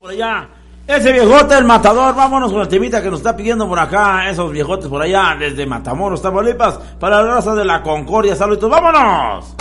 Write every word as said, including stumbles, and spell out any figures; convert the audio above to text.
Por allá, ese viejote, el matador, vámonos con el temita que nos está pidiendo por acá, esos viejotes por allá, desde Matamoros, Tamaulipas, para la raza de la Concordia. Saludos, vámonos.